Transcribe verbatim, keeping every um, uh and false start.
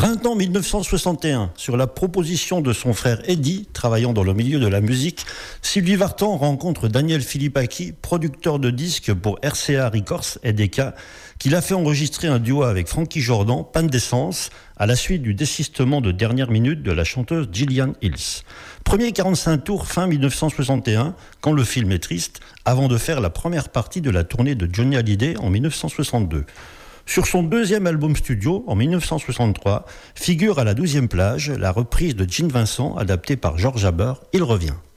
Printemps mille neuf cent soixante et un, sur la proposition de son frère Eddie, travaillant dans le milieu de la musique, Sylvie Vartan rencontre Daniel Philippaki, producteur de disques pour R C A Records et D K, qui l'a fait enregistrer un duo avec Frankie Jordan, Panne d'essence, à la suite du désistement de dernière minute de la chanteuse Gillian Hills. Premier quarante-cinq tours fin mille neuf cent soixante et un, quand le film est triste, avant de faire la première partie de la tournée de Johnny Hallyday en mille neuf cent soixante-deux. Sur son deuxième album studio, en mille neuf cent soixante-trois, figure à la douzième plage la reprise de Gene Vincent, adaptée par George Aber, Il revient.